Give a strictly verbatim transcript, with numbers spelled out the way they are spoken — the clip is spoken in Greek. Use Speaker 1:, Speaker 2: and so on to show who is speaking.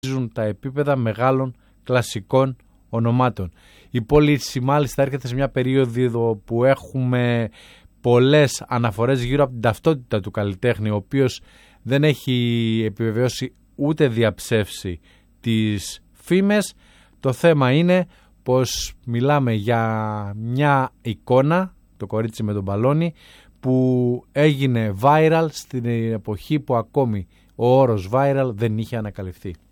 Speaker 1: τα επίπεδα μεγάλων κλασικών ονομάτων. Η πόλη μάλιστα έρχεται σε μια περίοδο που έχουμε πολλές αναφορές γύρω από την ταυτότητα του καλλιτέχνη, ο οποίος δεν έχει επιβεβαιώσει ούτε διαψεύσει τις φήμες. Το θέμα είναι πως μιλάμε για μια εικόνα, το κορίτσι με τον μπαλόνι, που έγινε viral στην εποχή που ακόμη ο όρος viral δεν είχε ανακαλυφθεί.